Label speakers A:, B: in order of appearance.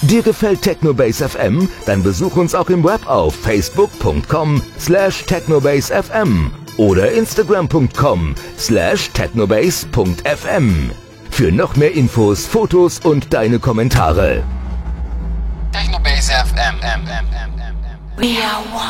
A: Dir gefällt Technobase FM? Dann besuch uns auch im Web auf facebook.com/technobasefm oder instagram.com/technobase.fm. Für noch mehr Infos, Fotos und deine Kommentare.
B: Technobase FM. We are one.